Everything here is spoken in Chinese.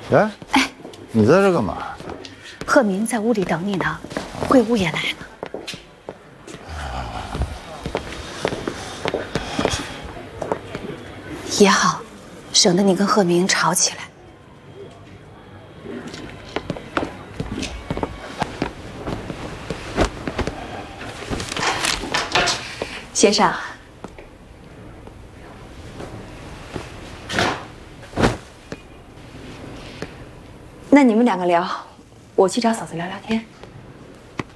哎，你在这干嘛？ 贺明在屋里等你呢，贵屋也来了。也好，省得你跟贺明吵起来。先生，那你们两个聊，我去找嫂子聊聊天。